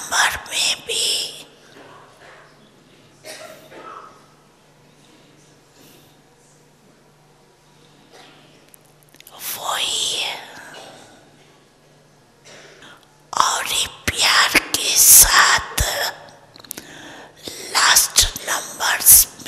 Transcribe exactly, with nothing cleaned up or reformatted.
Number में भी वही है। और ये प्यार के साथ लास्ट नंबर्स